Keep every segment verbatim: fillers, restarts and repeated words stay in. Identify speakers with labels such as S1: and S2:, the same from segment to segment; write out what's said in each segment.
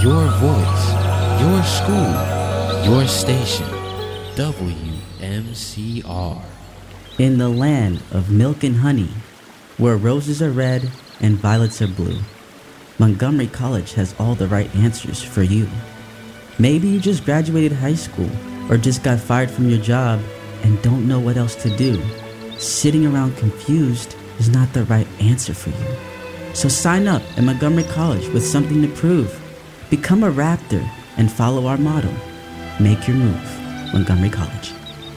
S1: Your voice, your school, your station, W M C R.
S2: In the land of milk and honey, where roses are red and violets are blue, Montgomery College has all the right answers for you. Maybe you just graduated high school or just got fired from your job and don't know what else to do. Sitting around confused is not the right answer for you. So sign up at Montgomery College with something to prove. Become a Raptor and follow our motto. Make your move, Montgomery College.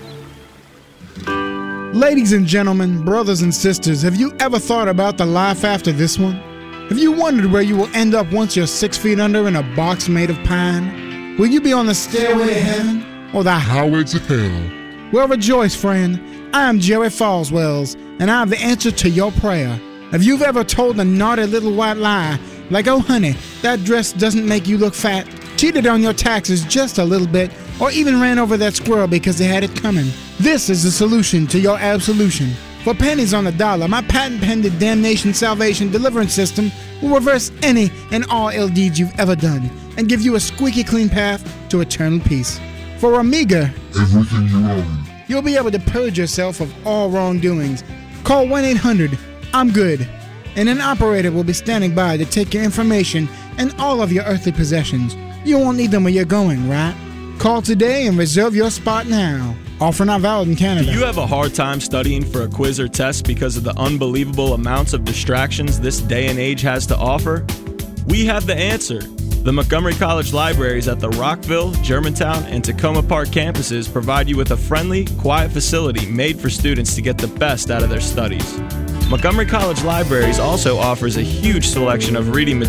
S3: Ladies and gentlemen, brothers and sisters, have you ever thought about the life after this one? Have you wondered where you will end up once you're six feet under in a box made of pine? Will you be on the stairway to heaven or the highway to hell? Well, rejoice, friend. I am Jerry Falswells, and I have the answer to your prayer. If you've ever told a naughty little white lie, like, oh honey, that dress doesn't make you look fat, cheated on your taxes just a little bit, or even ran over that squirrel because they had it coming, this is the solution to your absolution. For pennies on the dollar, my patent-pending damnation salvation deliverance system will reverse any and all ill deeds you've ever done and give you a squeaky clean path to eternal peace. For a meager everything you own, you'll be able to purge yourself of all wrongdoings. Call one eight hundred I'm good, and an operator will be standing by to take your information and all of your earthly possessions. You won't need them where you're going, right? Call today and reserve your spot now. Offer not valid in Canada.
S4: Do you have a hard time studying for a quiz or test because of the unbelievable amounts of distractions this day and age has to offer? We have the answer. The Montgomery College Libraries at the Rockville, Germantown, and Tacoma Park campuses provide you with a friendly, quiet facility made for students to get the best out of their studies. Montgomery College Libraries also offers a huge selection of reading materials